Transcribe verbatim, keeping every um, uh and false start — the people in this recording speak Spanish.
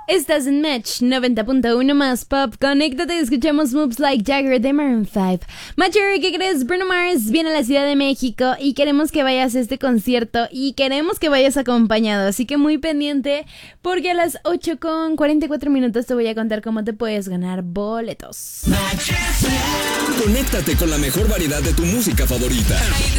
Estás en Match noventa punto uno más pop. Conéctate y escuchamos Moves Like Jagger de Maroon cinco. Matcher, ¿qué crees? Bruno Mars viene a la Ciudad de México y queremos que vayas a este concierto y queremos que vayas acompañado. Así que muy pendiente porque a las ocho con cuarenta y cuatro minutos te voy a contar cómo te puedes ganar boletos. Conéctate con la mejor variedad de tu música favorita.